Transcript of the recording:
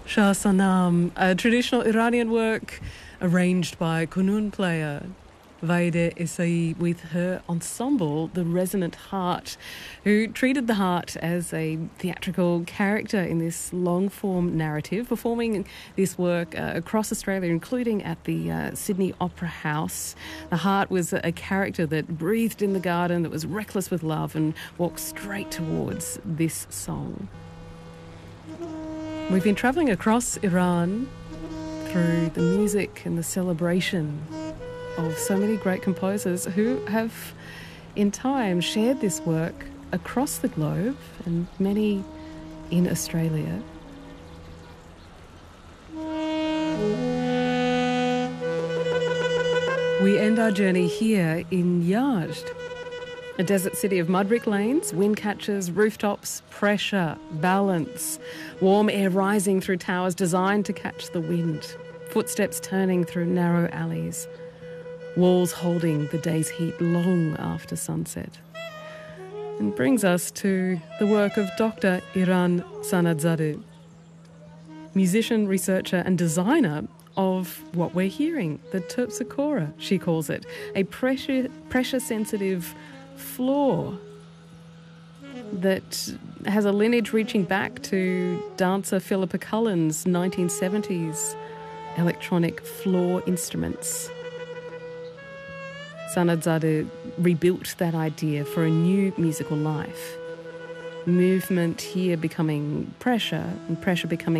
Shah Sanam, a traditional Iranian work arranged by Kunun player Vaide Isai with her ensemble, The Resonant Heart, who treated the heart as a theatrical character in this long-form narrative, performing this work across Australia, including at the Sydney Opera House. The heart was a character that breathed in the garden, that was reckless with love and walked straight towards this song. We've been travelling across Iran through the music and the celebration of so many great composers who have in time shared this work across the globe and many in Australia. We end our journey here in Yazd, a desert city of mud brick lanes, wind catchers, rooftops, pressure, balance, warm air rising through towers designed to catch the wind, footsteps turning through narrow alleys, walls holding the day's heat long after sunset. And brings us to the work of Dr. Iran Sanadzadeh, musician, researcher and designer of what we're hearing, the terpsichore, she calls it, a pressure-sensitive floor that has a lineage reaching back to dancer Philippa Cullen's 1970s electronic floor instruments. Sanadzadeh rebuilt that idea for a new musical life. Movement here becoming pressure, and pressure becoming